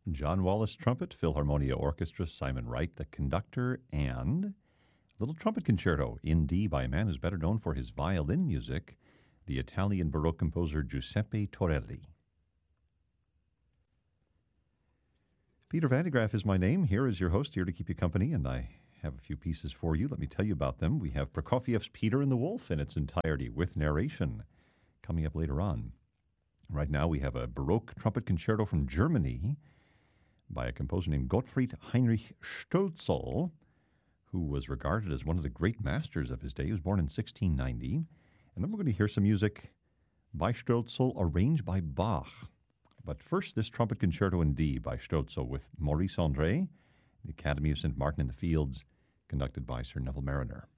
John Wallace trumpet, Philharmonia Orchestra, Simon Wright the conductor, and Little Trumpet Concerto in D by a man who's better known for his violin music, the Italian Baroque composer Giuseppe Torelli. Peter Van de Graaff is my name. Here is your host, here to keep you company, and I have a few pieces for you. Let me tell you about them. We have Prokofiev's Peter and the Wolf in its entirety with narration coming up later on. Right now we have a Baroque trumpet concerto from Germany by a composer named Gottfried Heinrich Stölzl, who was regarded as one of the great masters of his day. He was born in 1690. And then we're going to hear some music by Stölzl arranged by Bach. But first, this trumpet concerto in D by Stölzl with Maurice André, the Academy of St. Martin in the Fields, conducted by Sir Neville Mariner.